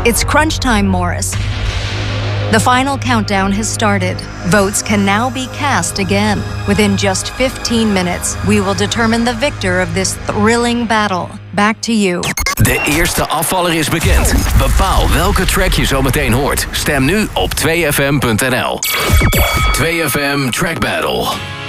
It's crunch time, Morris. The final countdown has started. Votes can now be cast again. Within just 15 minutes, we will determine the victor of this thrilling battle. Back to you. De eerste afvaller is bekend. Bepaal welke track je zo meteen hoort. Stem nu op 2fm.nl. 2FM Track Battle.